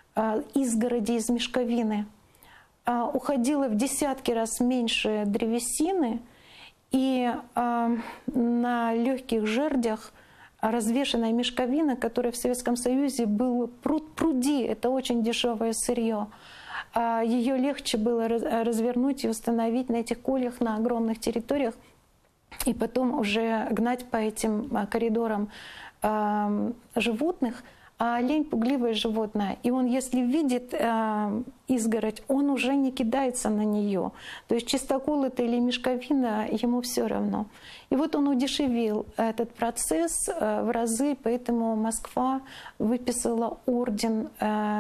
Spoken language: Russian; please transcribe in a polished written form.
изгороди из мешковины, уходило в десятки раз меньше древесины, и на легких жердях развешенная мешковина, которая в Советском Союзе был пруди, это очень дешевое сырье. Ее легче было развернуть и установить на этих кольях на огромных территориях, и потом уже гнать по этим коридорам животных. А олень — пугливое животное, и он, если видит изгородь, он уже не кидается на нее. То есть чистокол это или мешковина, ему все равно. И вот он удешевил этот процесс в разы, поэтому Москва выписала орден